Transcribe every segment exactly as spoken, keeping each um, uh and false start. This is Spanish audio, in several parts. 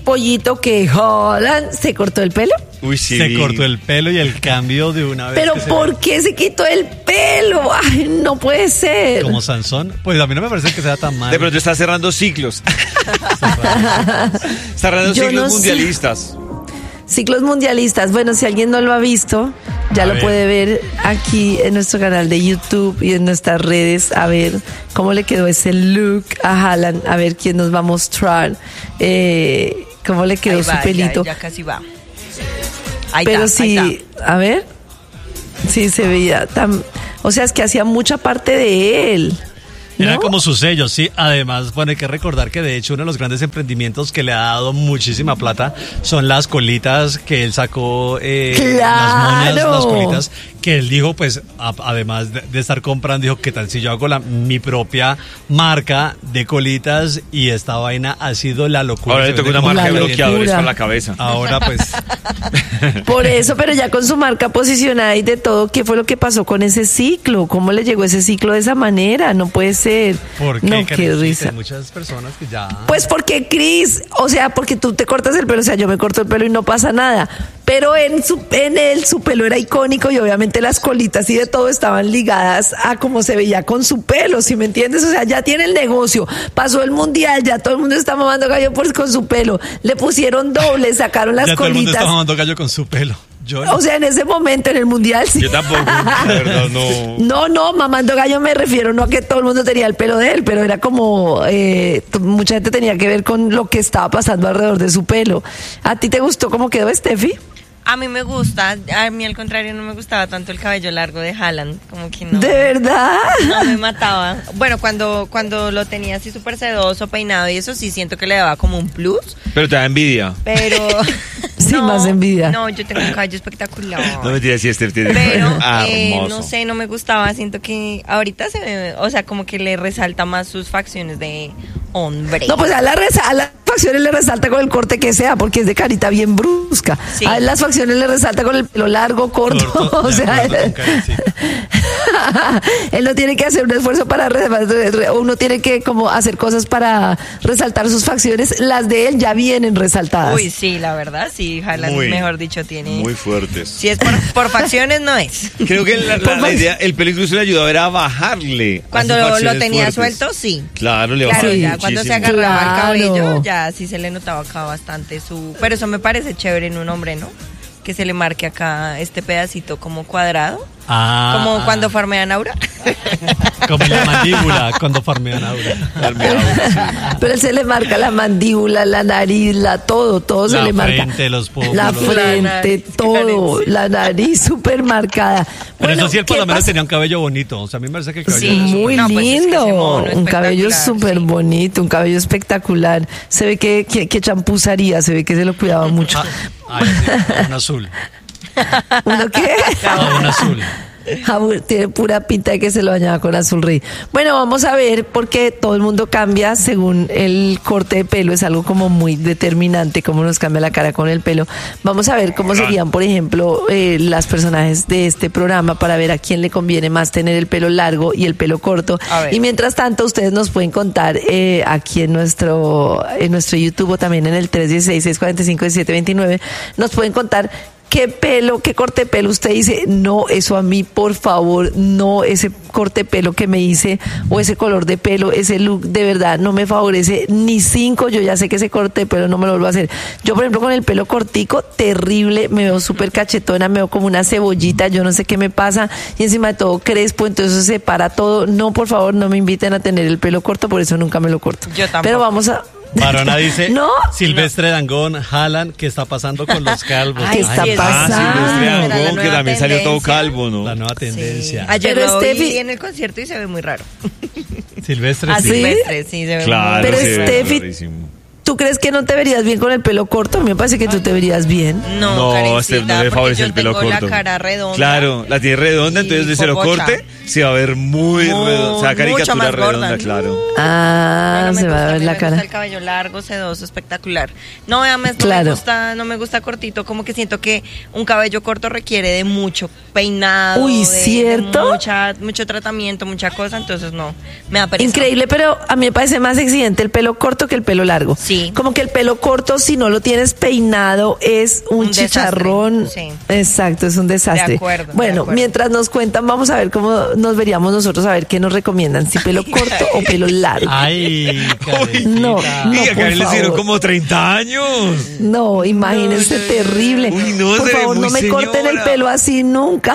Pollito que Holland se cortó el pelo. Uy, sí. Se cortó el pelo y el cambio de una vez. Pero que ¿por se... qué se quitó el pelo? Ay, no puede ser. Como Sansón. Pues a mí no me parece que sea tan mal. De pronto está cerrando ciclos. Está cerrando Yo ciclos no sé. mundialistas. Ciclos mundialistas. Bueno, si alguien no lo ha visto, ya A lo ver. puede ver aquí en nuestro canal de YouTube y en nuestras redes. A ver cómo le quedó ese look a Haaland. A ver quién nos va a mostrar eh, cómo le quedó Ahí su va, pelito. Ya, ya casi va. Ahí Pero está, ahí sí, está. a ver. Sí, se veía tan... O sea, es que hacía mucha parte de él. Era ¿no? como su sello, sí. Además, bueno, hay que recordar que de hecho uno de los grandes emprendimientos que le ha dado muchísima plata son las colitas que él sacó, eh, las moñas, ¡Claro! las colitas, que él dijo, pues, a- además de, de estar comprando, dijo, ¿qué tal si yo hago la, mi propia marca de colitas? Y esta vaina ha sido la locura. Ahora le Se toca vende una como marca de La la bloqueadores locura. para la cabeza. Ahora, pues, Por eso, pero ya con su marca posicionada y de todo, ¿qué fue lo que pasó con ese ciclo? ¿Cómo le llegó ese ciclo de esa manera? No puede ser. ¿por qué? No, qué Karencita? risa. Hay muchas personas que ya... Pues porque Cris, o sea, porque tú te cortas el pelo, o sea, yo me corto el pelo y no pasa nada. Pero en su, en él su pelo era icónico y obviamente las colitas y de todo estaban ligadas a cómo se veía con su pelo, ¿sí me entiendes? O sea, ya tiene el negocio, pasó el mundial, ya todo el mundo está mamando gallo por, con su pelo. Le pusieron doble, sacaron las ya todo el mundo colitas. está mamando gallo con su pelo. Yo no. O sea, en ese momento en el mundial sí. Yo tampoco, la verdad, no. No, no, mamando gallo me refiero no a que todo el mundo tenía el pelo de él, pero era como eh, t- mucha gente tenía que ver con lo que estaba pasando alrededor de su pelo. ¿A ti te gustó cómo quedó, Steffi? A mí me gusta, a mí al contrario no me gustaba tanto el cabello largo de Haaland, como que no. ¿De verdad? No me mataba. Bueno, cuando, cuando lo tenía así súper sedoso, peinado y eso sí siento que le daba como un plus, Pero te da envidia. pero... Sí, más envidia. No, yo tengo un cabello espectacular. No me digas si Esther tiene. Pero, Ah, eh, hermoso. no sé, no me gustaba. Siento que ahorita se ve, o sea, como que le resalta más sus facciones de hombre. No, pues a, la resa- a las facciones le resalta con el corte que sea, porque es de carita bien brusca. Sí. A él las facciones le resalta con el pelo largo, corto. Corto, o de sea, acuerdo con Karen, sí. él no tiene que hacer un esfuerzo para re- re- uno tiene que como hacer cosas para resaltar sus facciones. Las de él ya vienen resaltadas. Uy, sí, la verdad, sí, Haaland, Muy, mejor dicho, tiene... Muy fuertes. Si es por, por facciones, no es. Creo que la, la- la idea, el pelo incluso le ayudó a ver a bajarle. a Cuando sus lo facciones tenía fuertes. suelto, sí. Claro, le Claro, bajó ya cuando se muchísimo. agarraba el Claro. cabello, ya sí se le notaba acá bastante su... Pero eso me parece chévere en un hombre, ¿no? Que se le marque acá este pedacito como cuadrado. Ah, Como ah. cuando farmean Aura. Como en la mandíbula, cuando farmean Aura. Pero él se le marca la mandíbula, la nariz, la todo, todo se La le marca. frente, los pómulos. La La frente, nariz, todo, Karen, sí. la nariz súper marcada. Pero Bueno, eso sí, él por ¿qué lo menos pasa? tenía un cabello bonito. O sea, a mí me parece que el cabello Sí, era súper- Muy No, pues es que lindo, ese mono un cabello espectacular, súper sí. bonito, un cabello espectacular. Se ve que, que, que champú usaría, se ve que se lo cuidaba mucho. Ah, ay, sí, un azul. ¿Uno qué? Ah, un azul. Ah, tiene pura pinta de que se lo bañaba con azul rey. Bueno, vamos a ver porque todo el mundo cambia según el corte de pelo, es algo como muy determinante cómo nos cambia la cara con el pelo. Vamos a ver cómo serían, por ejemplo, eh, las personajes de este programa para ver a quién le conviene más tener el pelo largo y el pelo corto. A ver. Y mientras tanto, ustedes nos pueden contar eh, aquí en nuestro en nuestro YouTube o también en el tres uno seis, seis cuatro cinco, siete dos nueve, nos pueden contar qué pelo, qué corte de pelo usted dice, no, eso a mí, por favor, no, ese corte de pelo que me hice o ese color de pelo, ese look, de verdad, no me favorece ni cinco, yo ya sé que ese corte de pelo no me lo vuelvo a hacer. Yo, por ejemplo, con el pelo cortico, terrible, me veo súper cachetona, me veo como una cebollita, yo no sé qué me pasa, y encima de todo crespo, entonces se separa todo. No, por favor, no me inviten a tener el pelo corto, por eso nunca me lo corto. Yo tampoco. Pero vamos a... Marona dice, ¿No? Silvestre Dangond, Haaland, ¿qué está pasando con los calvos? Ay, está sí, es- Ah, pasando. Silvestre Era la Dangond, que nueva también salió todo tendencia. calvo, ¿no? La nueva tendencia. Sí. Ayer Pero lo vi Steffi- en el concierto y se ve muy raro. Silvestre, A sí. ¿Sí? Silvestre, sí, se ve Claro, Pero muy se ve Steffi- rarísimo. ¿Tú crees que no te verías bien con el pelo corto? A mí me parece que tú te verías bien. No, No, Karencita, a Steph no le porque favorece yo el pelo tengo corto. la cara redonda. Claro, la tiene redonda, Sí, entonces de se lo popocha. corte, se va a ver muy, Muy, redonda. O sea, mucho caricatura más redonda, gorda. claro. Ah, No, no me se va gusta, a ver mí la me gusta cara. el cabello largo, sedoso, espectacular. No, además no Claro. me gusta, no me gusta cortito, como que siento que un cabello corto requiere de mucho peinado, Uy, de, ¿cierto? de mucha, mucho tratamiento, mucha cosa, entonces no, me da pereza. Increíble, pero a mí me parece más exigente el pelo corto que el pelo largo. Sí, Sí. Como que el pelo corto, si no lo tienes peinado, es un, Un chicharrón. desastre, sí. Exacto, es un desastre. De acuerdo, de bueno, acuerdo. mientras nos cuentan, vamos a ver cómo nos veríamos nosotros, a ver qué nos recomiendan, si pelo corto o pelo largo. Ay, Karencita. No, no. Y a por Karen le hicieron favor. como treinta años. No, imagínense, terrible. Uy, no, por se ve favor, no muy me corten el señora. pelo así nunca.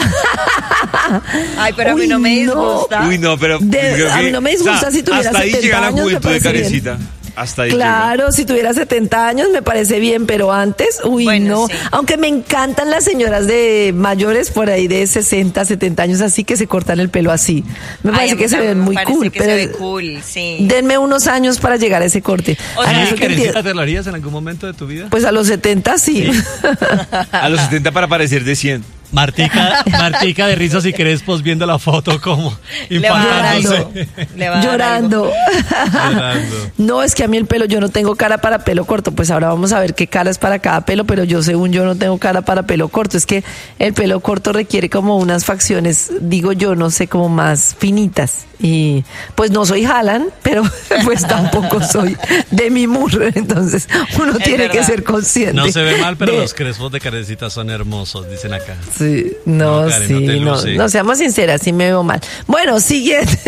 Ay, pero a mí Uy, no me no. disgusta. Uy, no, pero. De- creo a que- mí no me disgusta o sea, si tuviera hasta ahí setenta llega la años, me juventud de parece bien. Karencita. Hasta ahí llega. Claro, si tuviera setenta años me parece bien, pero antes, uy, Bueno, no. sí. Aunque me encantan las señoras de mayores por ahí de sesenta, setenta años así que se cortan el pelo así. Me Ay, parece a mí que se también ven me muy parece cool, que pero se ve cool, sí. denme unos años para llegar a ese corte. O A sea, mí Ay, eso que Karencita, entiendo- ¿te lo harías en algún momento de tu vida? pues a los setenta sí. A los setenta para parecer de cien. Martica, Martica de rizos y crespos viendo la foto como Le va a dar Llorando. algo. infartándose. Le va a dar Llorando. Llorando. No, es que a mí el pelo, yo no tengo cara para pelo corto. Pues ahora vamos a ver qué cara es para cada pelo, pero yo según yo no tengo cara para pelo corto. Es que el pelo corto requiere como unas facciones, digo yo, no sé, como más finitas. Y pues no soy Haaland, pero pues tampoco soy Demi Moore. Entonces uno Es tiene que verdad. ser consciente. No se ve mal, pero de- los crespos de Karencita son hermosos, dicen acá. Sí, no, No, Karen, sí, no te no, luce. no, seamos sinceras, sí me veo mal. Bueno, siguiente.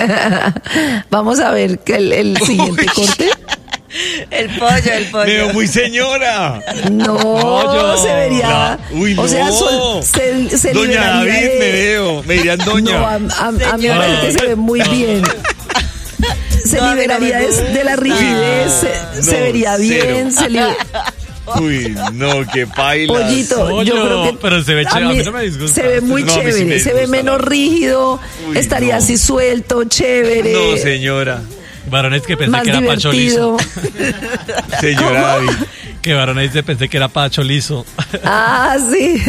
Vamos a ver que el, el siguiente corte. El pollo, el pollo. Me veo muy señora. No, Pollo. se vería. La- Uy, no. O sea, sol- se, se Doña liberaría David de- me veo. Me dirían doña. No, a, a- a mí me Señora. parece que se ve muy bien. Se No, a mí no me liberaría de, gusta. de la rigidez, se, No, se vería bien. cero. Se liber- Uy, no, qué paila. Pollito, Pollo, yo creo que pero se ve chévere, a mí no me disgusta. Se ve muy No, a mí sí chévere, me se ve disgusta, menos la verdad. rígido, Uy, estaría no. así suelto, chévere. No, señora. Varones que pensé más que era Pacho divertido. liso. Señora David. Que varones que pensé que era Pacho liso. Ah, sí.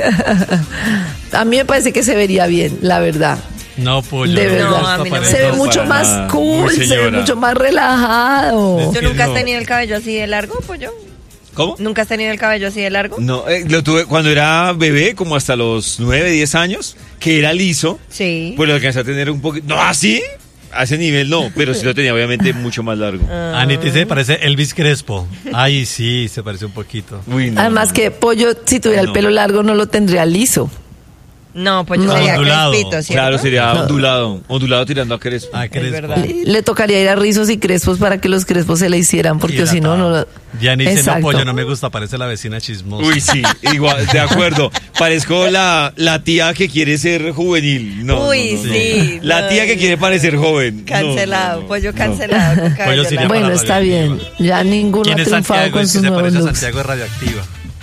A mí me parece que se vería bien, la verdad. No, pollo. De no, verdad. no No, a mí no me parece. Se ve No, mucho para más nada. cool, Muy se ve señora. mucho más relajado. ¿Tú que nunca has no. tenido el cabello así de largo, pollo? ¿Cómo? ¿Nunca has tenido el cabello así de largo? No, eh, lo tuve cuando era bebé, como hasta los nueve, diez años, que era liso. Sí. Pues lo alcancé a tener un poquito. No, así. A ese nivel no, pero sí lo tenía obviamente mucho más largo. Anita se parece Elvis Crespo. Ay, sí, se parece un poquito. Uy, no, Además no, que Pollo, si tuviera el No. pelo largo, no lo tendría liso. No, pollo No. sería Ondulado. crespito, ¿cierto? Claro, sería ondulado. Ondulado tirando a crespo. Ah, Crespo. verdad. Le, le tocaría ir a rizos y crespos para que los crespos se le hicieran, porque si no, no lo... Ya ni dice, no, Exacto. pollo, no me gusta, parece la vecina chismosa. Uy, sí, igual, de acuerdo. Parezco la, la tía que quiere ser juvenil. No, Uy, no, no, no. sí, La no. tía que quiere parecer joven. No, Cancelado, no, no, pollo no. cancelado. con cabello Pollo sí le largo. para Bueno, la está bien. radioactiva. Ya ninguno ¿Quién ha es triunfado Santiago? con Y sus si se nuevos parece a looks. Santiago es radioactiva.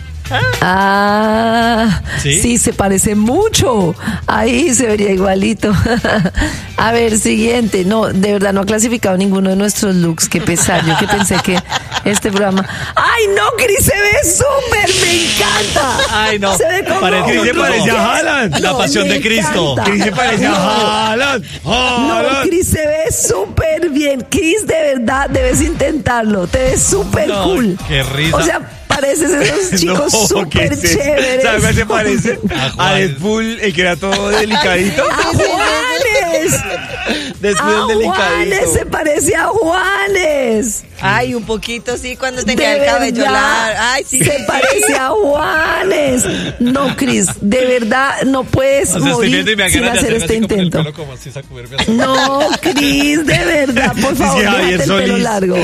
Ah, ¿Sí? ¿Sí? se parece mucho. Ahí se vería igualito. A ver, siguiente. No, de verdad no ha clasificado ninguno de nuestros looks. Qué pesar. Yo que pensé que este programa. ¡Ay, no, Cris! Se ve súper. Me encanta. Ay, no. Se ve como. Parece- Cris se como parece que- a Haaland. La pasión me de Cristo. encanta. Cris se parece a Haaland. No, Haaland. Cris se ve súper bien. Cris, de verdad, debes intentarlo. Te ves súper No, cool. qué risa. O sea, pareces esos chicos No, súper ¿qué es eso? chéveres. ¿Sabes cuál se parece? A A Juan. Deadpool, el que era todo delicadito. ¡A Juanes! Deadpool ¡A el Juanes! delicadito. Se parece a Juanes. Ay, un poquito sí, cuando tenía De el cabello verdad, largo. Ay, sí. se parece a Juanes. No, Cris, de verdad no puedes O sea, estoy morir viendo y me dan sin ganas de hacer hacer este así como en el intento. pelo, como así, sacudirme así. No, Cris, de verdad, por Dice favor, déjate Javier el pelo Solís. largo.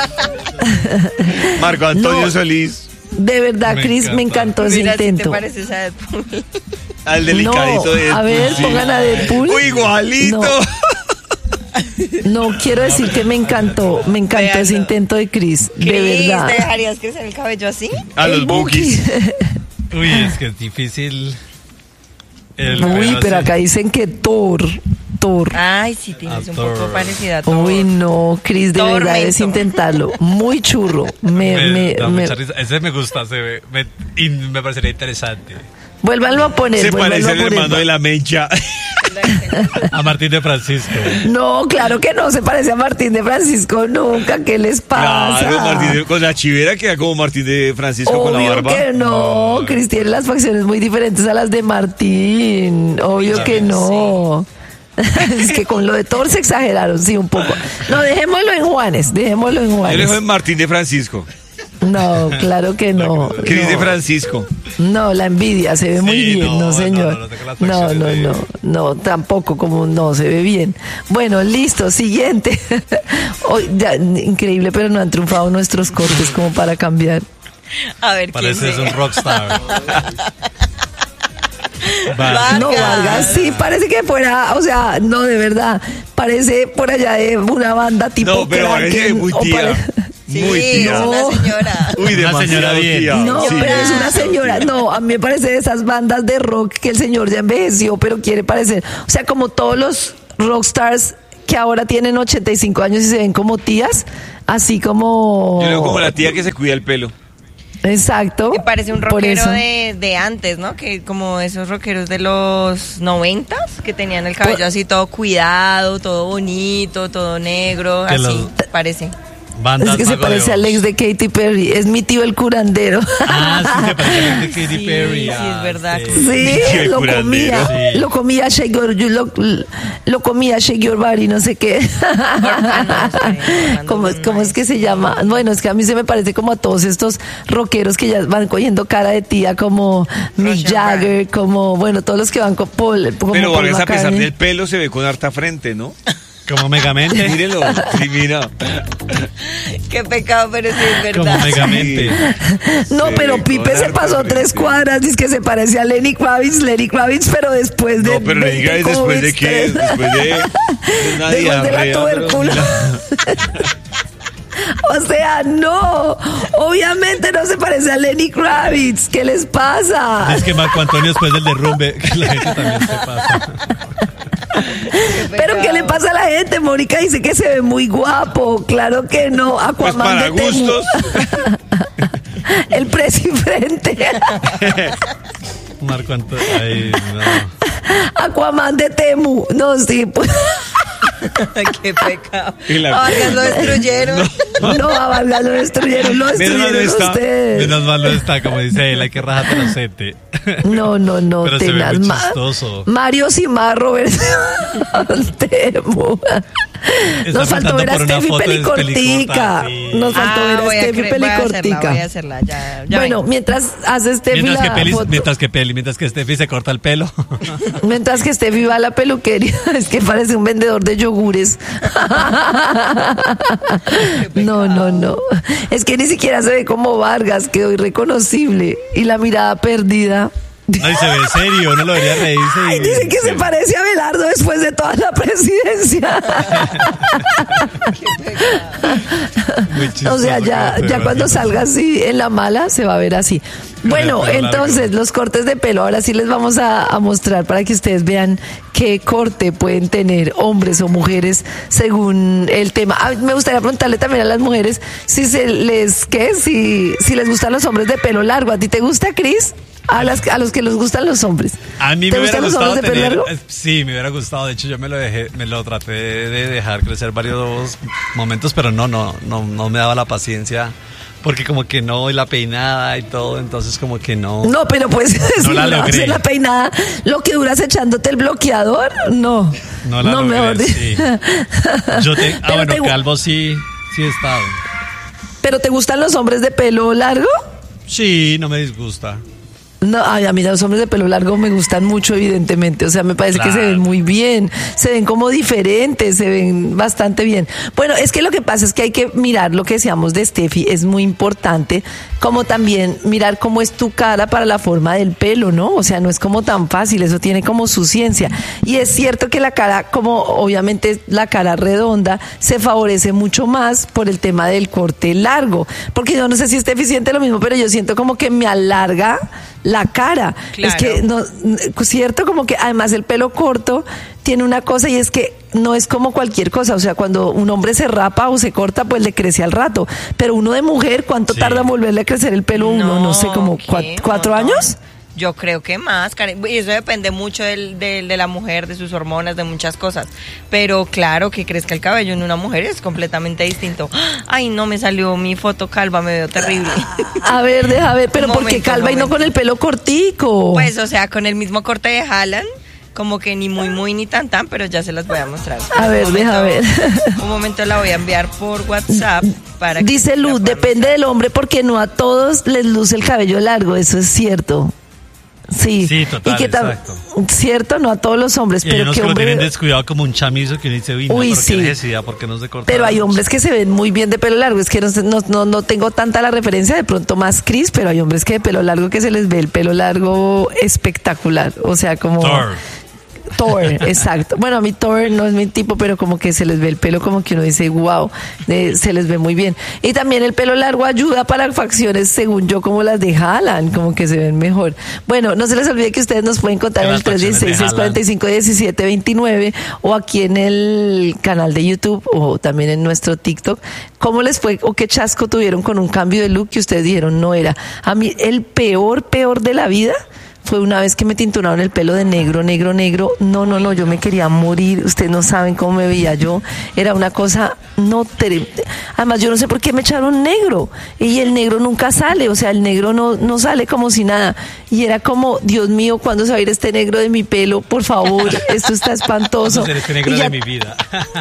Marco Antonio No. Solís. De verdad, Me Cris, me encanta. encantó ese Mira, si te intento. pareces a Deadpool. Al delicadito No, de Deadpool. a ver, sí. pongan a Deadpool. Uy, igualito. No. No, quiero decir que me encantó, me encantó Véanlo. ese intento de Cris, de Cris, verdad. ¿te dejarías crecer el cabello así? A El los bookies. Uy, es que es difícil. El Uy, pelo pero así. acá dicen que Thor, Thor. Ay, sí, tienes un Actor. poco parecida a todo. Uy, no, Cris, de verdad Tormento. debes intentarlo. Muy churro. Me, Me me, da me- mucha risa. Ese me gusta, se ve, me, y me parecería interesante. Vuélvanlo a poner. Se vuélvanlo parece a al poner. hermano de la Mencha. A Martín de Francisco. No, claro que no se parece a Martín de Francisco nunca. ¿Qué les pasa? Claro, Martín de- con la chivera queda como Martín de Francisco con la Obvio barba. que no, Cris tiene las facciones muy diferentes a las de Martín. Obvio que no. Es que con lo de Thor se exageraron, sí, un poco. No, dejémoslo en Juanes, dejémoslo en Yo le Juanes. dejo en Martín de Francisco. No, claro que no. Cris de no. Francisco. No, la envidia se ve Sí, muy bien, no, no, no, señor. no, no tengo las No, facciones no, de- no, no, tampoco como no se ve bien. Bueno, listo, siguiente. Hoy, ya, increíble, pero no han triunfado nuestros cortes como para cambiar. A ver, ¿quién Parece es sea? un rockstar. Vargas. No, Vargas, sí, parece que fuera, o sea, no, de verdad, parece por allá de una banda tipo No, pero parece Kraken, muy o tía. pare- Sí, Muy tía. es una señora. Uy, Una demasiado señora bien. tía. No, Sí. pero es una señora. No, a mí me parece de esas bandas de rock que el señor ya envejeció, pero quiere parecer. O sea, como todos los rockstars que ahora tienen ochenta y cinco años y se ven como tías, así como. Yo veo como la tía que se cuida el pelo. Exacto. Me parece un por rockero eso. de, de antes, ¿no? Que como esos rockeros de los noventas, que tenían el cabello Por- así todo cuidado, todo bonito, todo negro, Que así, los- parece. Bandas Es que se Mago de parece Oz. al ex de Katy Perry. Es mi tío el curandero. Ah, sí, se parece al de Katy Sí, Perry. sí, es ah, verdad. sí. Sí, Qué lo curandero. comía, Sí. lo comía Shake Your, you- lo, lo comía Shake Your Body, no sé qué. ¿Cómo, es- ¿Cómo es que se llama? Bueno, es que a mí se me parece como a todos estos rockeros que ya van cogiendo cara de tía, como Mick Russian Jagger, como, bueno, todos los que van con Paul. Como Pero Paul Vargas, a pesar McCartney. del pelo, se ve con harta frente, ¿no? Como Megamente. Mírenlo. Sí, mira. Qué pecado, pero sí es Como verdad. Megamente. No, Sí, pero con Pipe se harta pasó frente. tres cuadras, dice que se parece a Lenny Kravitz, Lenny Kravitz, pero después de. No, pero le veinte diga después de qué, covids, después de, de una Después de la diarrea, pero- tuberculosis. O sea, no. Obviamente no se parece a Lenny Kravitz. ¿Qué les pasa? Es que Marco Antonio después del derrumbe, que la gente también se pasa. ¿Pero qué le pasa a la gente? Mónica dice que se ve muy guapo. Claro que no. Pues Aquaman para de Temu. gustos. El presidente. Marco Antonio. Ay, no. Aquaman de Temu. No, sí. Pues. Qué pecado. Y la- A Vargas lo destruyeron. No, a Vargas lo destruyeron. Lo Menos mal no destruyeron está. ustedes. Menos mal no está, como dice él, hay que rajarte los sete. No, no, no. Pero se ve tenaz. muy Ma- chistoso. Mario Cimarro versión Temu. Está Nos faltó preguntando ver a por una Steffi foto de Pelicortica. Pelicorta, sí. Nos faltó Ah, ver a voy a Steffi cre- voy a hacerla, Pelicortica. voy a hacerla, ya, ya Bueno, vengo. mientras hace Steffi Mientras que, la Peli, foto, mientras que Peli, mientras que Steffi se corta el pelo. mientras que Steffi va a la peluquería, es que parece un vendedor de yogures. No, no, no. Es que ni siquiera se ve como Vargas, quedó irreconocible. Y la mirada perdida. Ay, se ve serio, no lo debería reírse. Ay, y- dicen que se parece a Belardo después de toda la presidencia. Muy chistoso, O sea, ya, como ya se cuando ve. salga así en la mala, se va a ver así. Bueno, el pelo entonces, largo. los cortes de pelo, ahora sí les vamos a, a mostrar para que ustedes vean qué corte pueden tener hombres o mujeres según el tema. Ah, me gustaría preguntarle también a las mujeres si se les, ¿qué? Si, si les gustan los hombres de pelo largo. ¿A ti te gusta, Cris? A, las, a los que les gustan los hombres. A mí ¿Te me hubiera gustan los gustado hombres de pelo tener, largo? eh, sí, me hubiera gustado. De hecho, yo me lo dejé, me lo traté de dejar crecer varios momentos, pero no, no, no, no me daba la paciencia. Porque como que no, y la peinada y todo, entonces como que no. No, pero pues No si la no logré. haces la peinada, lo que duras echándote el bloqueador, no. No la logré, mejor di- sí. Yo te, ah, Pero bueno, te gu- calvo sí, sí he estado. ¿Pero te gustan los hombres de pelo largo? Sí, no me disgusta. No, ay, a mí los hombres de pelo largo me gustan mucho, evidentemente. O sea, me parece que se Claro. ven muy bien, se ven como diferentes, se ven bastante bien. Bueno, es que lo que pasa es que hay que mirar lo que decíamos de Steffi, es muy importante, como también mirar cómo es tu cara para la forma del pelo, ¿no? O sea, no es como tan fácil, eso tiene como su ciencia. Y es cierto que la cara, como obviamente la cara redonda, se favorece mucho más por el tema del corte largo. Porque yo no sé si Steffi siente lo mismo, pero yo siento como que me alarga la cara. Claro. Es que, no, cierto, como que además el pelo corto tiene una cosa y es que no es como cualquier cosa. O sea, cuando un hombre se rapa o se corta, pues le crece al rato. Pero uno de mujer, ¿cuánto Sí. tarda en volverle a crecer el pelo a uno? No, sé, como ¿qué? cua- cuatro Un montón. años. Yo creo que más, Karen. Y eso depende mucho del, del- de la mujer, de sus hormonas, de muchas cosas. Pero claro, que crezca el cabello en una mujer es completamente distinto. Ay, no, me salió mi foto calva, me veo terrible. A ver, deja ver, pero Un ¿por qué momento, calva y no momento. con el pelo cortico? Pues, o sea, con el mismo corte de Haaland, como que ni muy muy ni tan tan, pero ya se las voy a mostrar. A ver, Un deja momento- ver. Un momento la voy a enviar por WhatsApp para que Dice la Luz, puedan depende mostrar. del hombre porque no a todos les luce el cabello largo, eso es cierto. Sí, Sí, total, y que tam- exacto. cierto, no a todos los hombres, Y hay pero unos que que lo tienen hombre, descuidado como un chamizo que uno dice, uy, no, Uy, pero sí. qué necesidad, ¿por qué no se corta? pero hay hombres que se ven muy bien de pelo largo, es que no, sé- no, no, no tengo tanta la referencia, de pronto más Chris, pero hay hombres que de pelo largo que se les ve el pelo largo espectacular, o sea, como... Thor. Thor, exacto. Bueno, a mí Thor no es mi tipo, pero como que se les ve el pelo, como que uno dice, wow, eh, se les ve muy bien. Y también el pelo largo ayuda para facciones, según yo, como las de Haaland, como que se ven mejor. Bueno, no se les olvide que ustedes nos pueden contar Que en el las facciones de tres dieciséis, seis cuarenta y cinco, diecisiete veintinueve o aquí en el canal de YouTube o también en nuestro TikTok. ¿Cómo les fue o qué chasco tuvieron con un cambio de look que ustedes dijeron no era? A mí, el peor, peor de la vida fue una vez que me tinturaron el pelo de negro, negro, negro. No, no, no, yo me quería morir. Ustedes no saben cómo me veía yo. Era una cosa no terrible. Además, yo no sé por qué me echaron negro. Y el negro nunca sale. O sea, el negro no, no sale como si nada. Y era como, Dios mío, ¿cuándo se va a ir este negro de mi pelo? Por favor, esto está espantoso. Vamos a hacer este negro Y ya- de mi vida.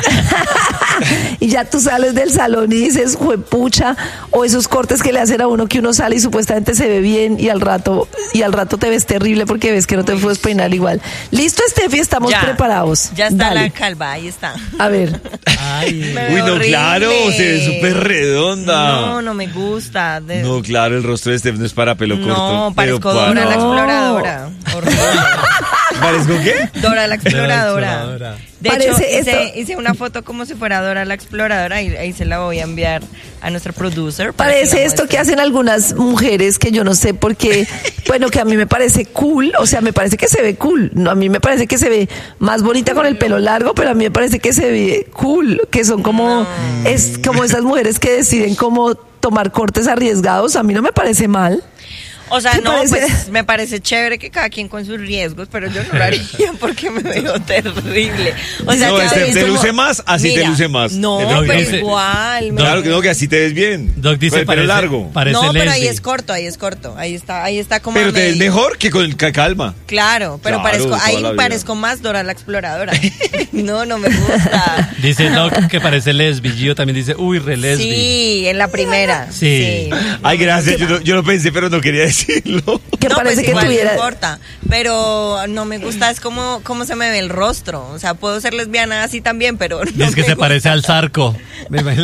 y ya tú sales del salón y dices, juepucha, o esos cortes que le hacen a uno que uno sale y supuestamente se ve bien y al rato, y al rato te ves terrible porque ves que no te puedes peinar igual. Listo, Steffi, estamos Ya, preparados. Ya está Dale. la calva, ahí está. A ver, Ay. Me Uy, veo no, horrible. claro, se ve súper redonda. No, no me gusta. De- No, claro, el rostro de Steph no es para pelo corto. No, pero parezco para- Dora la No. exploradora. Horrible. ¿Parezco qué? Dora la exploradora. exploradora. De Parece hecho, hice, esto- hice una foto como si fuera Dora la exploradora y ahí se la voy a enviar a nuestro producer. para que parece la esto que muestre. hacen algunas mujeres que yo no sé por qué, bueno, que a mí me parece cool, o sea, me parece que se ve cool. No, a mí me parece que se ve más bonita con el pelo largo, pero a mí me parece que se ve cool, que son como, es como esas mujeres que deciden cómo tomar cortes arriesgados. A mí no me parece mal. O sea, ¿Te no, parece? pues me parece chévere que cada quien con sus riesgos, pero yo no lo haría porque me veo terrible. O sea, No, que a este- veces te como- luce más, así te luce más. No, Te luce pero más. igual. me- Claro que no, que así te ves bien. Doc dice, Con el pelo parece, largo. parece no, pero ahí lesbi. es corto, ahí es corto. Ahí está, ahí está como. Pero a te ves medio. mejor que con ca- calma. Claro, pero Claro, parezco, toda ahí la vida. parezco más Dora la exploradora. No, no me gusta. Dice Doc que parece lesbi. Gio también dice, uy, re lesbi. Sí, en la primera. Sí. Ay, gracias, yo, no- yo lo pensé, pero no quería decirlo. Que no, parece pues que igual tuviera... no importa, pero no me gusta es como cómo se me ve el rostro, o sea, puedo ser lesbiana así también, pero no Y es que me se gusta. parece al Zarco. Me imagino.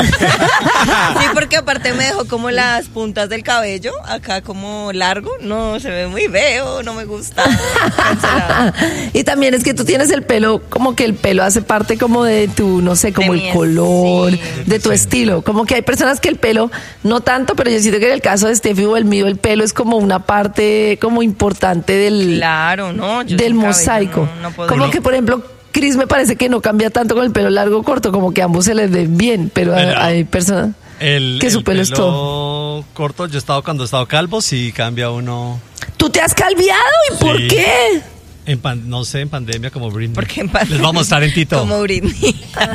Sí, porque aparte me dejó como las puntas del cabello acá como largo, no, se ve muy feo, no me gusta. Cancelado. Y también es que tú tienes el pelo, como que el pelo hace parte como de tu, no sé, como De el mi color, sí. de tu estilo. Como que hay personas que el pelo, no tanto, pero yo siento que en el caso de Steffi o el mío, el pelo es como una parte como importante del, Claro, no, yo del sin cabello mosaico. no, no puedo. como que, por ejemplo, Chris me parece que no cambia tanto con el pelo largo o corto, como que ambos se les ven bien, pero hay- Pero- hay personas El, que su el pelo es todo. corto, yo he estado cuando he estado calvo, sí cambia uno. ¿Tú te has calviado? ¿Y por Sí. qué? En pan- no sé, en pandemia como Britney. Porque en pan- Les voy a mostrar en Tito. Como Britney.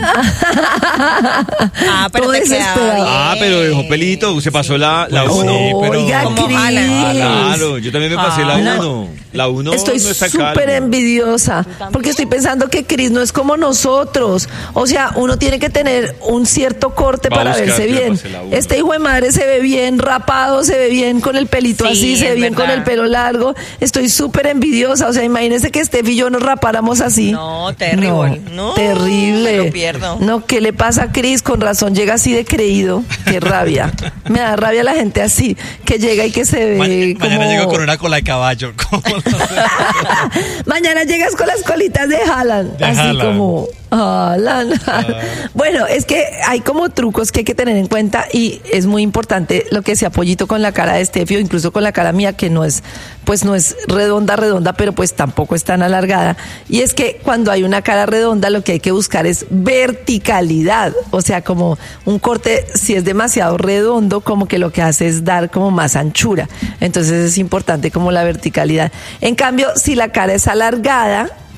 Ah, pero Todo te quedaba desesperado. bien. Ah, pero dejó pelito, se pasó la, la Pues uno. sí, pero- Oiga, Como Cris. Haaland. Claro, yo también me pasé la Ah. uno. La uno Estoy no está súper calvo. envidiosa porque estoy pensando que Cris no es como nosotros. O sea, uno tiene que tener un cierto corte Va a para buscar, verse yo bien. pasé la uno. Este hijo de madre se ve bien rapado, se ve bien con el pelito Sí, así, se ve es bien con verdad. el pelo largo. Estoy súper envidiosa. O sea, imagínense que Steffi y yo nos rapáramos así. No, terrible. No, terrible. me lo pierdo. No, ¿qué le pasa a Cris? Con razón llega así de creído. Qué rabia. Me da rabia la gente así, que llega y que se ve Ma- como... Mañana llego con una cola de caballo. como- Mañana llegas con las colitas de Haaland, De así Haaland. como Haaland. Bueno, es que hay como trucos que hay que tener en cuenta y es muy importante lo que sea Pollito con la cara de Steffi o incluso con la cara mía que no es, pues no es redonda, redonda, pero pues tampoco es tan alargada. Y es que cuando hay una cara redonda lo que hay que buscar es verticalidad, o sea, como un corte si es demasiado redondo, como que lo que hace es dar como más anchura. Entonces es importante como la verticalidad. En cambio, si la cara es alargada,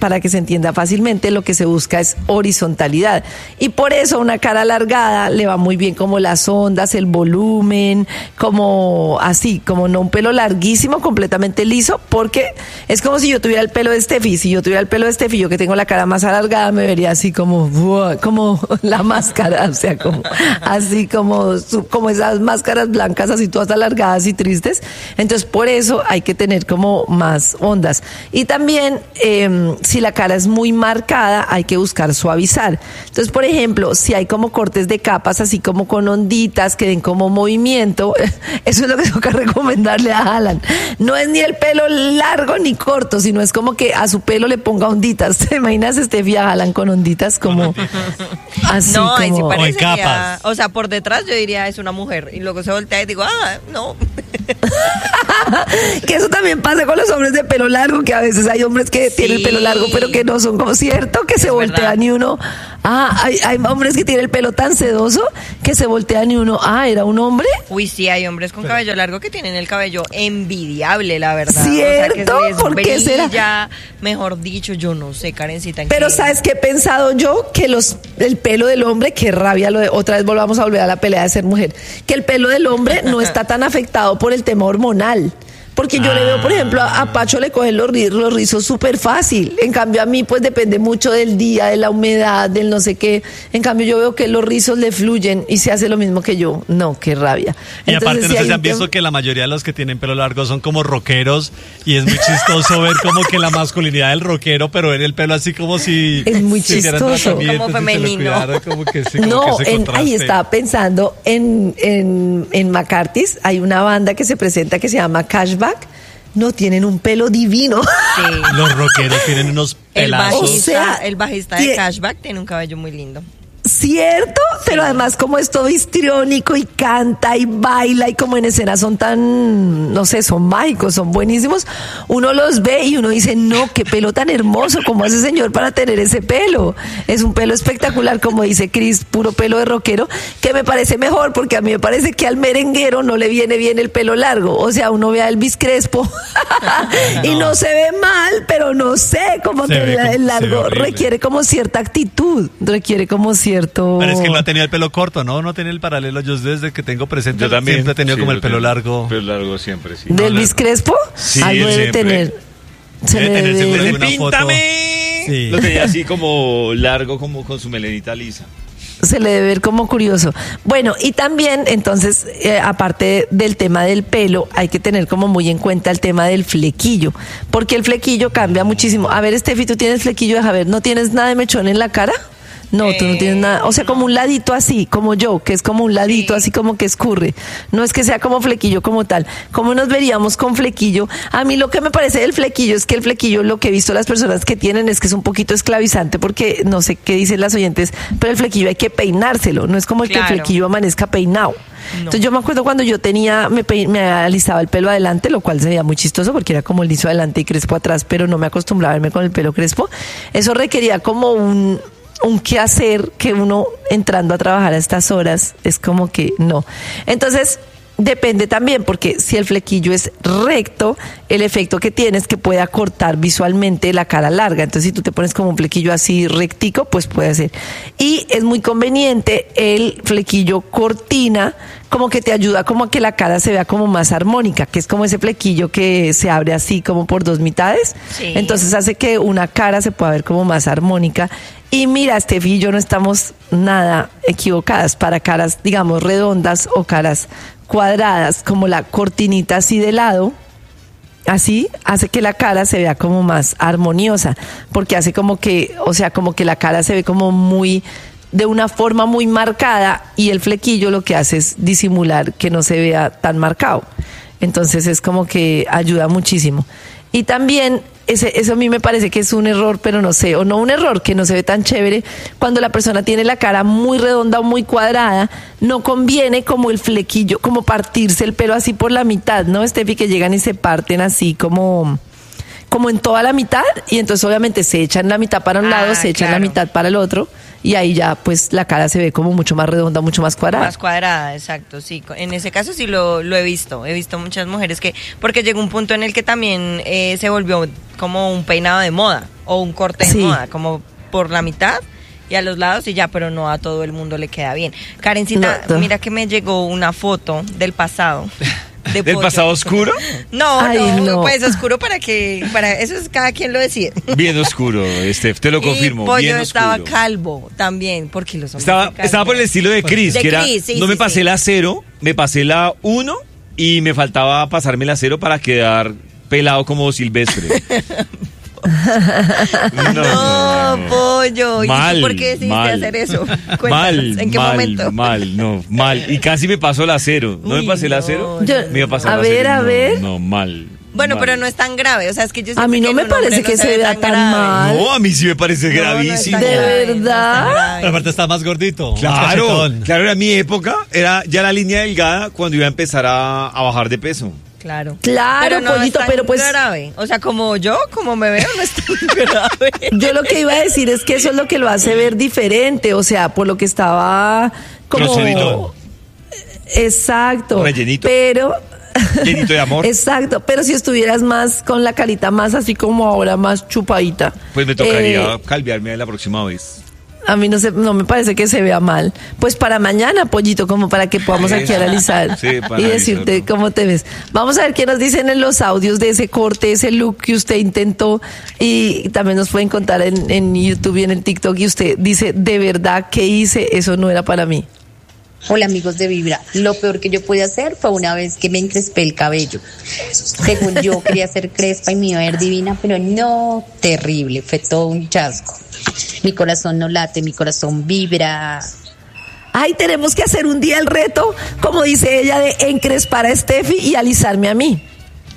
para que se entienda fácilmente, lo que se busca es horizontalidad. Y por eso una cara alargada le va muy bien como las ondas, el volumen, como así, como no un pelo larguísimo, completamente liso, porque es como si yo tuviera el pelo de Steffi. Si yo tuviera el pelo de Steffi, yo que tengo la cara más alargada, me vería así como, ¡buah! Como la máscara, o sea, como así como, como esas máscaras blancas, así todas alargadas y tristes. Entonces, por eso hay que tener como más ondas. Y también, eh, si la cara es muy marcada, hay que buscar suavizar. Entonces, por ejemplo, si hay como cortes de capas, así como con onditas, que den como movimiento, eso es lo que toca recomendarle a Alan. No es ni el pelo largo ni corto, sino es como que a su pelo le ponga onditas. ¿Te imaginas, Steffi, a Alan con onditas como así? No, ahí sí como... parecería, capas. o sea, por detrás yo diría es una mujer y luego se voltea y digo, ah, no. Que eso también pasa con los hombres de pelo largo, que a veces hay hombres que Sí. tienen el pelo largo pero que no son como cierto, que se Es voltean verdad. y uno, ah, hay, hay hombres que tienen el pelo tan sedoso que se voltean y uno, ah, era un hombre. Uy, sí, hay hombres con cabello largo que tienen el cabello envidiable, la verdad. ¿Cierto? O sea, que se les ¿Por qué será? brilla, mejor dicho, yo no sé, Karencita. ¿en Pero qué? ¿sabes qué he pensado yo? Que los el pelo del hombre, qué rabia, lo de, otra vez volvamos a volver a la pelea de ser mujer, que el pelo del hombre no está tan afectado por el tema hormonal. Porque yo le veo, por ejemplo, a, a Pacho le cogen los, ri- los rizos súper fácil. En cambio, a mí, pues depende mucho del día, de la humedad, del no sé qué. En cambio, yo veo que los rizos le fluyen y se hace lo mismo que yo. No, qué rabia. Y aparte, no sí sé hay si han un visto tem- que la mayoría de los que tienen pelo largo son como rockeros y es muy chistoso ver como que la masculinidad del rockero, pero ver el pelo así como si Es muy si hicieran chistoso. tratamientos Como y se lo femenino. cuidaran, como que sí, como No, que ese en, contraste. ahí estaba pensando en, en, en McCarthy's. Hay una banda que se presenta que se llama Cashback. No, tienen un pelo divino. Sí. Los rockeros tienen unos El pelazos. O bajista, sea, el bajista de tie- Cashback tiene un cabello muy lindo. Cierto, pero además como es todo histriónico y canta y baila y como en escena son tan, no sé, son mágicos, son buenísimos, uno los ve y uno dice, no, qué pelo tan hermoso, ¿cómo hace señor para tener ese pelo? Es un pelo espectacular, como dice Chris, puro pelo de rockero, que me parece mejor porque a mí me parece que al merenguero no le viene bien el pelo largo, o sea, uno ve a Elvis Crespo y no se ve mal, pero no sé, como Se que ve el, como- el se ve largo horrible. requiere como cierta actitud, requiere como cierto... Pero es que no ha tenido el pelo corto, ¿no? No tiene el paralelo. Yo desde que tengo presente Yo también. siempre he tenido Sí, como el yo pelo tengo largo. Pelo largo siempre, sí. ¿De Elvis largo. Crespo? Sí, Algo debe siempre. tener. Se Debe le tener seguro debe- alguna foto. ¡Píntame! Sí. Lo tenía así como largo, como con su melenita lisa. se le debe ver como curioso. Bueno, y también, entonces, eh, aparte del tema del pelo, hay que tener como muy en cuenta el tema del flequillo, porque el flequillo cambia muchísimo. A ver, Steffi, ¿tú tienes flequillo? Deja ver, ¿no tienes nada de mechón en la cara? No, tú no tienes nada, o sea, como un ladito así, como yo, que es como un ladito Sí. así como que escurre. No es que sea como flequillo como tal. ¿Cómo nos veríamos con flequillo? A mí lo que me parece del flequillo es que el flequillo, lo que he visto las personas que tienen es que es un poquito esclavizante porque no sé qué dicen las oyentes, pero el flequillo hay que peinárselo, no es como el que Claro. el flequillo amanezca peinado. No. Entonces yo me acuerdo cuando yo tenía, me, pe- me alisaba el pelo adelante, lo cual se veía muy chistoso porque era como el liso adelante y crespo atrás, pero no me acostumbraba a verme con el pelo crespo. Eso requería como un un qué hacer que uno entrando a trabajar a estas horas es como que no. Entonces, depende también, porque si el flequillo es recto, el efecto que tiene es que puede acortar visualmente la cara larga. Entonces, si tú te pones como un flequillo así rectico, pues puede ser. Y es muy conveniente el flequillo cortina, como que te ayuda como a que la cara se vea como más armónica, que es como ese flequillo que se abre así como por dos mitades. Sí. Entonces hace que una cara se pueda ver como más armónica. Y mira, Steffi y yo no estamos nada equivocadas para caras, digamos, redondas o caras cuadradas, como la cortinita así de lado. Así hace que la cara se vea como más armoniosa, porque hace como que, o sea, como que la cara se ve como muy, de una forma muy marcada, y el flequillo lo que hace es disimular que no se vea tan marcado. Entonces es como que ayuda muchísimo. Y también, ese, eso a mí me parece que es un error, pero no sé, o no un error, que no se ve tan chévere, cuando la persona tiene la cara muy redonda o muy cuadrada, no conviene como el flequillo, como partirse el pelo así por la mitad, ¿no, Steffi? Que llegan y se parten así como, como en toda la mitad, y entonces obviamente se echan la mitad para un Ah, lado, se echan la claro. mitad para el otro, y ahí ya pues la cara se ve como mucho más redonda, mucho más cuadrada. Más cuadrada, exacto, sí. En ese caso sí lo, lo he visto. He visto muchas mujeres que, porque llegó un punto en el que también eh, se volvió como un peinado de moda. o un corte de Sí. moda, como por la mitad y a los lados y ya, pero no a todo el mundo le queda bien. Karencita, No, no. mira que me llegó una foto del pasado. de ¿Del pollo. pasado oscuro? No, Ay, no, no. pues oscuro para que, para eso es cada quien lo decide. Bien oscuro, Steph, te lo confirmo. Y Pollo bien estaba oscuro. calvo también, porque los hombres Estaba, se calvan. estaba por el estilo de Chris, De que era, Chris, sí, no sí, me pasé sí. la cero, me pasé la uno y me faltaba pasarme la cero para quedar pelado como Silvestre. no, No, Pollo. ¿Y Mal, tú por qué decidiste mal. hacer eso? Cuéntanos, Mal, ¿en qué mal, momento? mal, no, mal. Y casi me pasó la cero. ¿No Uy, me pasé la no, cero? Yo- me iba a pasar a la ver, cero. a No, ver. No, mal. Bueno, mal. pero no es tan grave. O sea, es que yo A siento mí no que me en un hombre parece no que se ve vea tan mal. No, a mí sí me parece No, no es tan gravísimo. ¿De grave, no es tan verdad? grave. Pero aparte está más gordito. más Claro, cachetón. claro, era mi época, era ya la línea delgada cuando iba a empezar a, a bajar de peso. Claro. Claro, pero no Pollito, es tan pero pues- grave. O sea, como yo, como me veo, no es tan grave. Yo lo que iba a decir es que eso es lo que lo hace ver diferente, o sea, por lo que estaba como... Trocedito. Exacto. Rellenito. Pero... Llenito de amor. Exacto, pero si estuvieras más con la carita más así como ahora, más chupadita. Pues me tocaría eh, calviarme la próxima vez. a mí no se, no me parece que se vea mal. Pues para mañana, Pollito, como para que podamos aquí Eso. analizar Sí, para y decirte analizarlo. cómo te ves. Vamos a ver qué nos dicen en los audios de ese corte, ese look que usted intentó y también nos pueden contar en, en YouTube y en el TikTok y usted dice, de verdad que hice, eso no era para mí. Hola amigos de Vibra, lo peor que yo pude hacer fue una vez que me encrespé el cabello. Según yo quería ser crespa y me iba a ver divina, pero no, terrible, fue todo un chasco. Mi corazón no late, mi corazón vibra. Ay, tenemos que hacer un día el reto, como dice ella, de encrespar a Steffi y alisarme a mí.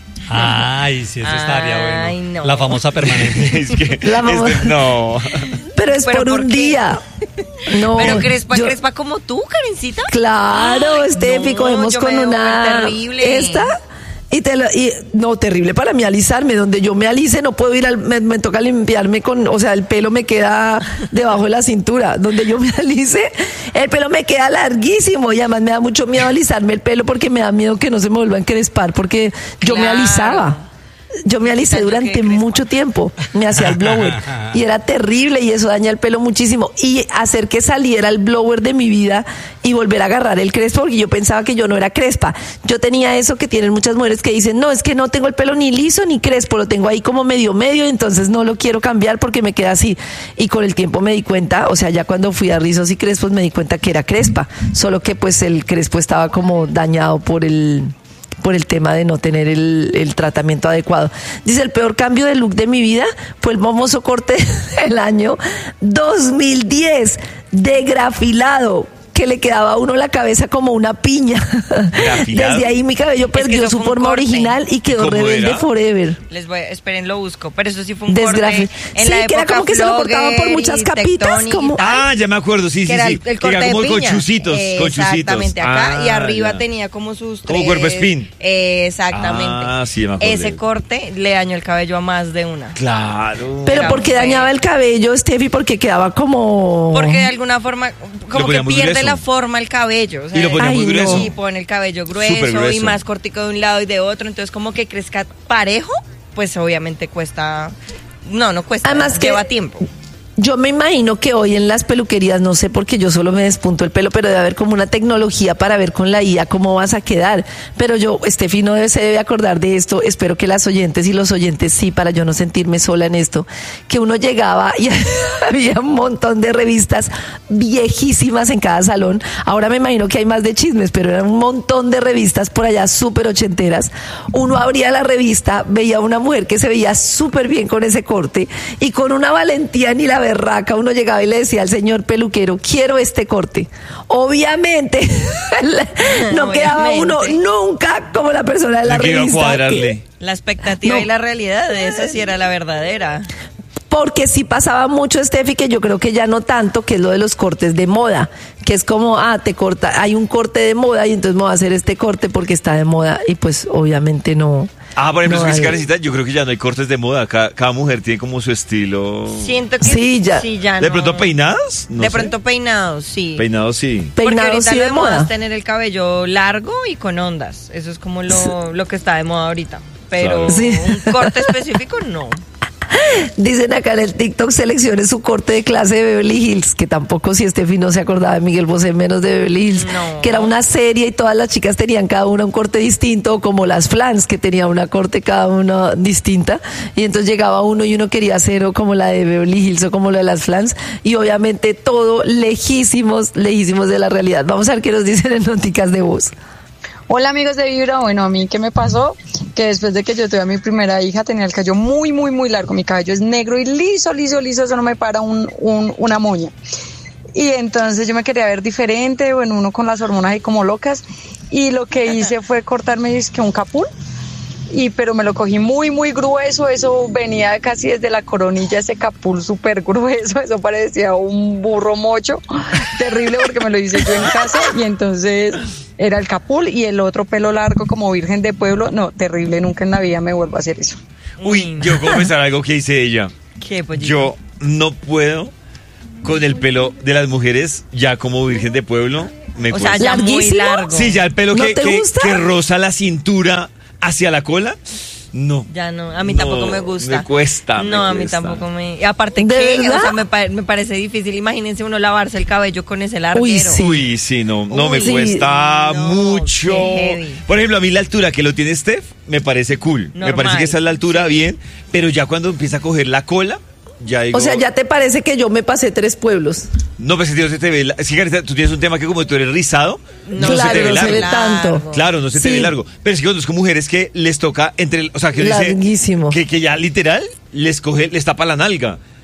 Ay, sí, eso estaría bueno. Ay, no. La famosa permanente. Es que, La mamá- este, no. Pero es ¿Pero por por un qué? día. No, Pero crespa, yo- crespa como tú, Karencita. Claro, Ay, Steffi, no, cogemos yo con me veo una terrible. esta y te lo, y no, terrible para mí alisarme, donde yo me alice no puedo ir al, me, me toca limpiarme con, o sea, el pelo me queda debajo de la cintura, donde yo me alice, el pelo me queda larguísimo y además me da mucho miedo alisarme el pelo porque me da miedo que no se me vuelva a encrespar porque yo me Claro. alisaba. Yo me alicé Tanto que durante crespa. mucho tiempo, me hacía el blower y era terrible y eso daña el pelo muchísimo. Y hacer que saliera el blower de mi vida y volver a agarrar el crespo, porque yo pensaba que yo no era crespa. Yo tenía eso que tienen muchas mujeres que dicen, no, es que no tengo el pelo ni liso ni crespo, lo tengo ahí como medio medio, entonces no lo quiero cambiar porque me queda así. Y con el tiempo me di cuenta, o sea, ya cuando fui a rizos y crespos me di cuenta que era crespa, solo que pues el crespo estaba como dañado por el... por el tema de no tener el, el tratamiento adecuado. Dice, el peor cambio de look de mi vida fue el famoso corte del año dos mil diez, degrafilado, que le quedaba a uno la cabeza como una piña. ¿Grafilado? Desde ahí mi cabello que perdió eso su fue un forma corte. original y quedó ¿Y cómo rebelde era? forever. Les voy, esperen, lo busco. Pero eso sí fue un Desgrafi- corte en Sí, la que era época como que se lo cortaban por Flogger muchas y capitas, Tectonic y como- tal. Ah, ya me acuerdo, sí, que sí, era sí. el, el que era corte como de con piña. chusitos, Eh, con chusitos. Exactamente, acá y Ah, arriba ya. tenía como sus Como tres- cuerpo spin. Eh, exactamente. Ah, sí, me acordé. Ese corte le dañó el cabello a más de una. Claro. Pero Era ¿por qué feo. dañaba el cabello, Steffi? Porque quedaba como... Porque de alguna forma, como ponía que muy pierde grueso. la forma el cabello. O sea, Y lo ponía muy y grueso. Y pone el cabello grueso, Súper grueso. y más cortico de un lado y de otro. Entonces, como que crezca parejo, pues obviamente cuesta. No, no cuesta. Además que- lleva tiempo. Yo me imagino que hoy en las peluquerías, no sé porque yo solo me despunto el pelo, pero debe haber como una tecnología para ver con la I A cómo vas a quedar. Pero yo, Steffi no debe- se debe acordar de esto, espero que las oyentes y los oyentes sí, para yo no sentirme sola en esto, que uno llegaba y había un montón de revistas viejísimas en cada salón. Ahora me imagino que hay más de chismes, pero eran un montón de revistas por allá súper ochenteras. Uno abría la revista, veía a una mujer que se veía súper bien con ese corte y con una valentía ni la berraca, uno llegaba y le decía al señor peluquero, quiero este corte. Obviamente, no quedaba uno Obviamente. nunca como la persona de la La que iba a revista. cuadrarle. que- La expectativa No. y la realidad de esa sí era la verdadera. Porque sí pasaba mucho, Steffi, que yo creo que ya no tanto, que es lo de los cortes de moda, que es como, ah, te corta, hay un corte de moda y entonces me voy a hacer este corte porque está de moda y pues obviamente no. Ah, por ejemplo, no es que hay- Karencita, yo creo que ya no hay cortes de moda. Cada, cada mujer tiene como su estilo. Siento que Sí, ya. ya ¿De no. pronto peinados? No de sé. pronto peinados, sí. Peinados sí. Porque Peinado ahorita sí lo de de moda moda. es tener el cabello largo y con ondas. Eso es como lo, lo que está de moda ahorita. Pero Claro. Sí. un corte específico no. Dicen acá en el TikTok, seleccione su corte de clase de Beverly Hills, que tampoco si Estefi no se acordaba de Miguel Bosé, menos de Beverly Hills, No. que era una serie y todas las chicas tenían cada una un corte distinto, como las Flans, que tenía una corte cada una distinta, y entonces llegaba uno y uno quería hacer o como la de Beverly Hills o como la de las Flans, y obviamente todo lejísimos, lejísimos de la realidad. Vamos a ver qué nos dicen en Noticas de Voz. Hola amigos de Vibra, bueno, a mí qué me pasó, que después de que yo tuve a mi primera hija tenía el cabello muy, muy, muy largo, mi cabello es negro y liso, liso, liso, eso no me para un, un, una moña. Y entonces yo me quería ver diferente, bueno, uno con las hormonas ahí como locas, y lo que hice fue cortarme es que un capul, y pero me lo cogí muy, muy grueso, eso venía casi desde la coronilla, ese capul súper grueso, eso parecía un burro mocho, terrible porque me lo hice yo en casa, y entonces era el capul y el otro pelo largo como virgen de pueblo, no, terrible, nunca en la vida me vuelvo a hacer eso. Uy, yo voy a confesar algo que hice ella. ¿Qué, pollito? Yo no puedo con el pelo de las mujeres ya como virgen de pueblo. Me O sea, cuesta. ya muy ¿Larguísimo? largo. Sí, ya el pelo ¿No que, te que, gusta? que roza la cintura hacia la cola. No. Ya no, a mí No, tampoco me gusta. me cuesta, me No, a mí cuesta. tampoco me... Y aparte ¿De que, verdad? o sea, me, pa- me parece difícil. Imagínense uno lavarse el cabello con ese larguero. Uy, sí. Uy, sí, no, no me Uy, cuesta no, mucho. qué heavy. Por ejemplo, a mí la altura que lo tiene Steph me parece cool. Me Normal. parece que esa es la altura bien, pero ya cuando empieza a coger la cola, ya digo... O sea, ya te parece que yo me pasé tres pueblos. No, pues Dios, se te ve... la- Es que, Carita, tú tienes un tema que como tú eres rizado, no, Claro, se te ve no se largo. ve tanto. Claro, no se te Sí. ve largo. Pero es que conozco mujeres que les toca entre... el- O sea, que uno dice Larguísimo. que, que ya literal les coge, les tapa la nalga.